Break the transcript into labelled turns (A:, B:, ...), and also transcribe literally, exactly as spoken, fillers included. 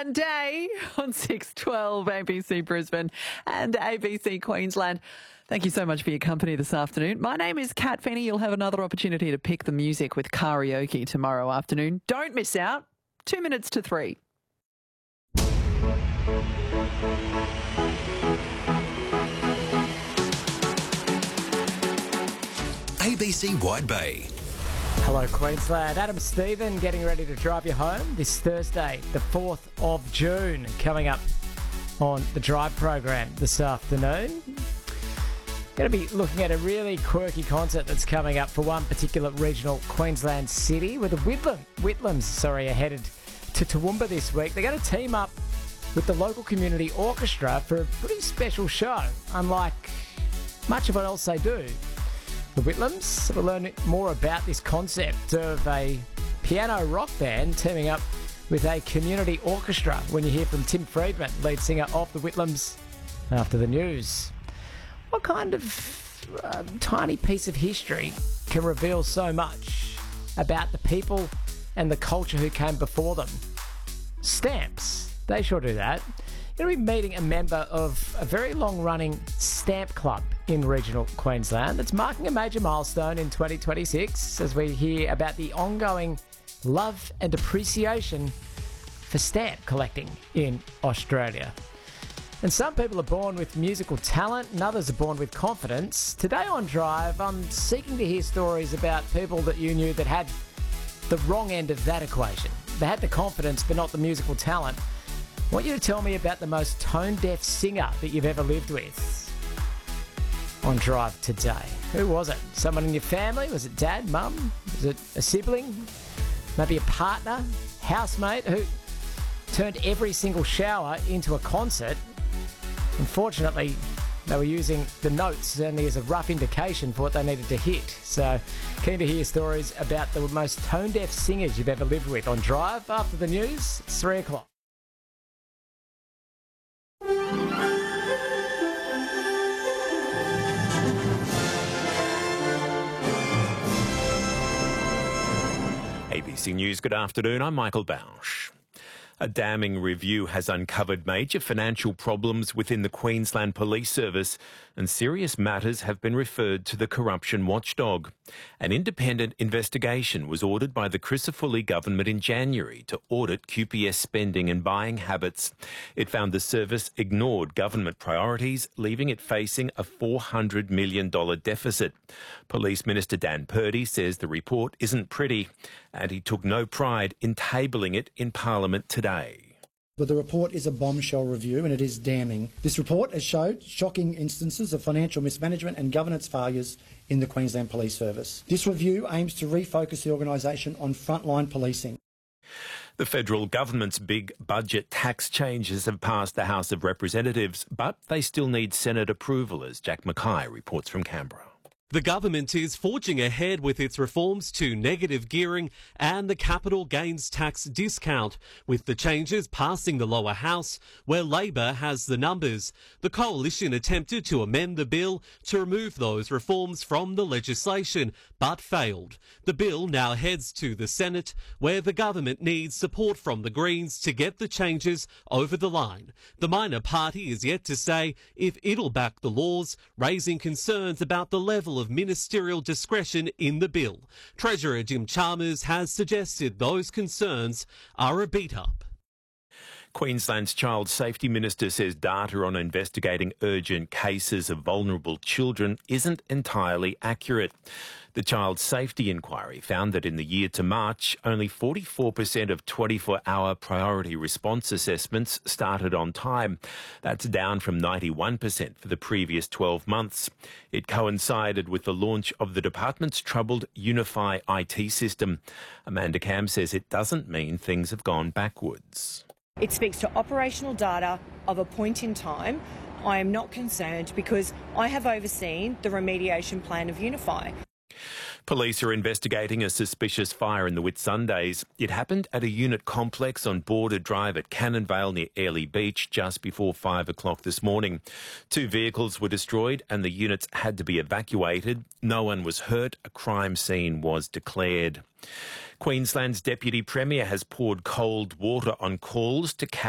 A: Queensland Day on six twelve A B C Brisbane and A B C Queensland. Thank you so much for your company this afternoon. My name is Kat Feeney. You'll have another opportunity to pick the music with karaoke tomorrow afternoon. Don't miss out. Two minutes to three.
B: A B C Wide Bay.
C: Hello Queensland, Adam Stephen getting ready to drive you home this Thursday, the fourth of June, coming up on the Drive program this afternoon. Going to be looking at a really quirky concert that's coming up for one particular regional Queensland city, where the Whitlam, Whitlams sorry, are headed to Toowoomba this week. They're going to team up with the local community orchestra for a pretty special show, unlike much of what else they do. The Whitlams will learn more about this concept of a piano rock band teaming up with a community orchestra when you hear from Tim Friedman, lead singer of the Whitlams, after the news. What kind of uh, tiny piece of history can reveal so much about the people and the culture who came before them? Stamps. They sure do that. You're going to be meeting a member of a very long-running stamp club in regional Queensland that's marking a major milestone in twenty twenty-six as we hear about the ongoing love and appreciation for stamp collecting in Australia. And some people are born with musical talent and others are born with confidence. Today on Drive, I'm seeking to hear stories about people that you knew that had the wrong end of that equation. They had the confidence but not the musical talent. I want you to tell me about the most tone-deaf singer that you've ever lived with on Drive today. Who was it? Someone in your family? Was it dad, mum? Was it a sibling? Maybe a partner? Housemate who turned every single shower into a concert? Unfortunately, they were using the notes only as a rough indication for what they needed to hit. So, keen to hear stories about the most tone-deaf singers you've ever lived with on Drive after the news. It's three o'clock.
D: A B C News, good afternoon. I'm Michael Bausch. A damning review has uncovered major financial problems within the Queensland Police Service, and serious matters have been referred to the corruption watchdog. An independent investigation was ordered by the Crisafulli government in January to audit Q P S spending and buying habits. It found the service ignored government priorities, leaving it facing a four hundred million dollars deficit. Police Minister Dan Purdy says the report isn't pretty, and he took no pride in tabling it in Parliament today.
E: But the report is a bombshell review and it is damning. This report has showed shocking instances of financial mismanagement and governance failures in the Queensland Police Service. This review aims to refocus the organisation on frontline policing.
D: The federal government's big budget tax changes have passed the House of Representatives, but they still need Senate approval, as Jack Mackay reports from Canberra.
F: The government is forging ahead with its reforms to negative gearing and the capital gains tax discount, with the changes passing the lower house, where Labor has the numbers. The coalition attempted to amend the bill to remove those reforms from the legislation, but failed. The bill now heads to the Senate, where the government needs support from the Greens to get the changes over the line. The minor party is yet to say if it'll back the laws, raising concerns about the level of of ministerial discretion in the bill. Treasurer Jim Chalmers has suggested those concerns are a beat-up.
D: Queensland's Child Safety Minister says data on investigating urgent cases of vulnerable children isn't entirely accurate. The Child Safety Inquiry found that in the year to March, only forty-four percent of twenty-four hour priority response assessments started on time. That's down from ninety-one percent for the previous twelve months. It coincided with the launch of the department's troubled Unify I T system. Amanda Cam says it doesn't mean things have gone backwards.
G: It speaks to operational data of a point in time. I am not concerned because I have overseen the remediation plan of Unify.
D: Police are investigating a suspicious fire in the Whitsundays. It happened at a unit complex on Border Drive at Cannonvale near Airlie Beach just before five o'clock this morning. Two vehicles were destroyed and the units had to be evacuated. No one was hurt. A crime scene was declared. Queensland's Deputy Premier has poured cold water on calls to